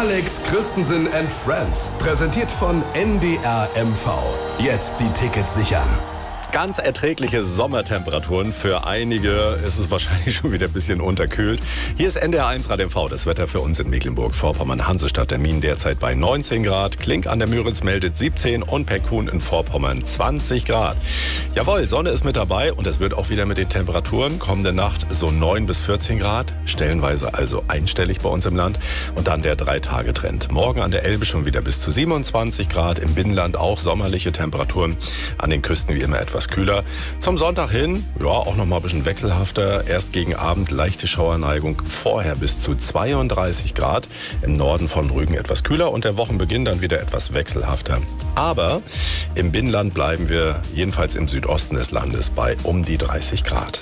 Alex Christensen and Friends, präsentiert von NDR MV. Jetzt die Tickets sichern. Ganz erträgliche Sommertemperaturen. Für einige ist es wahrscheinlich schon wieder ein bisschen unterkühlt. Hier ist NDR1 Radio MV. Das Wetter für uns in Mecklenburg-Vorpommern. Hansestadt Termin derzeit bei 19 Grad. Klink an der Müritz meldet 17 und Peckhun in Vorpommern 20 Grad. Jawohl, Sonne ist mit dabei und es wird auch wieder mit den Temperaturen. Kommende Nacht so 9 bis 14 Grad. Stellenweise also einstellig bei uns im Land. Und dann der 3-Tage-Trend. Morgen an der Elbe schon wieder bis zu 27 Grad. Im Binnenland auch sommerliche Temperaturen. An den Küsten wie immer etwas kühler. Zum Sonntag hin, ja, auch noch mal ein bisschen wechselhafter. Erst gegen Abend leichte Schauerneigung, vorher bis zu 32 Grad. Im Norden von Rügen etwas kühler und der Wochenbeginn dann wieder etwas wechselhafter. Aber im Binnenland bleiben wir, jedenfalls im Südosten des Landes, bei um die 30 Grad.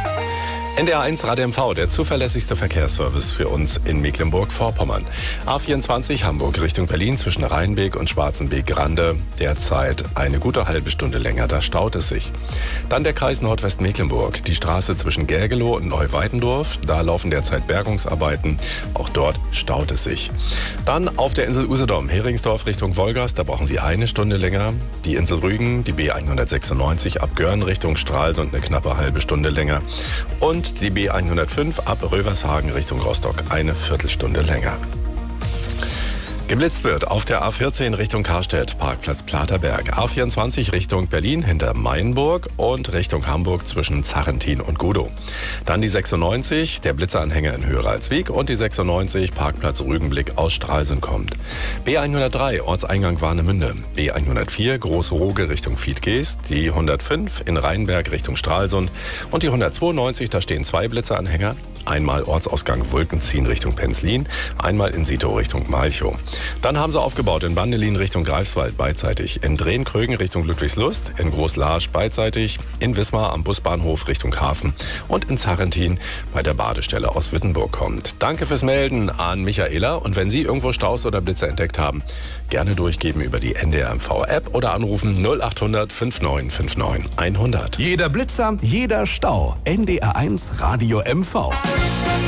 NDR1 Radio MV, der zuverlässigste Verkehrsservice für uns in Mecklenburg-Vorpommern. A24 Hamburg Richtung Berlin zwischen Rheinbeek und Schwarzenbeek-Grande. Derzeit eine gute halbe Stunde länger, da staut es sich. Dann der Kreis Nordwestmecklenburg, die Straße zwischen Gergelow und Neuweitendorf. Da laufen derzeit Bergungsarbeiten, auch dort staut es sich. Dann auf der Insel Usedom, Heringsdorf Richtung Wolgast, da brauchen Sie eine Stunde länger. Die Insel Rügen, die B196 ab Görn Richtung Stralsund eine knappe halbe Stunde länger. Und die B105 ab Rövershagen Richtung Rostock eine Viertelstunde länger. Geblitzt wird auf der A14 Richtung Karstedt, Parkplatz Platerberg. A24 Richtung Berlin hinter Mainburg und Richtung Hamburg zwischen Zarrentin und Gudow. Dann die 96, der Blitzeranhänger in Höheralswiek und die 96, Parkplatz Rügenblick aus Stralsund kommt. B103, Ortseingang Warnemünde. B104, Großroge Richtung Fiedgeest. Die 105 in Rheinberg Richtung Stralsund. Und die 192, da stehen zwei Blitzeranhänger. Einmal Ortsausgang Wulkenziehen Richtung Penzlin, einmal in Sito Richtung Malchow. Dann haben sie aufgebaut in Bandelin Richtung Greifswald beidseitig, in Drehn-Krögen Richtung Ludwigslust, in Groß-Laasch beidseitig, in Wismar am Busbahnhof Richtung Hafen und in Zarrentin bei der Badestelle aus Wittenburg kommt. Danke fürs Melden an Michaela und wenn Sie irgendwo Staus oder Blitze entdeckt haben, gerne durchgeben über die NDR MV App oder anrufen 0800 5959 100. Jeder Blitzer, jeder Stau. NDR1 Radio MV.